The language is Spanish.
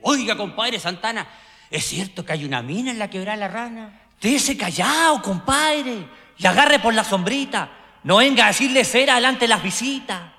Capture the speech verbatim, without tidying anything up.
Oiga, compadre Santana, ¿es cierto que hay una mina en la Quebrada La Rana? Dese callado, compadre, y agarre por la sombrita. No venga a decirle cera delante de las visitas.